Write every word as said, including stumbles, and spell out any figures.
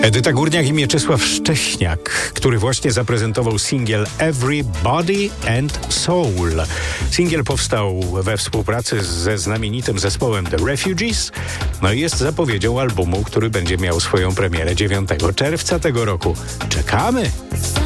Edyta Górniak i Mieczysław Szcześniak, który właśnie zaprezentował singiel Everybody and Soul. Singiel powstał we współpracy ze znamienitym zespołem The Refugees, no i jest zapowiedzią albumu, który będzie miał swoją premierę dziewiątego czerwca tego roku. Czekamy!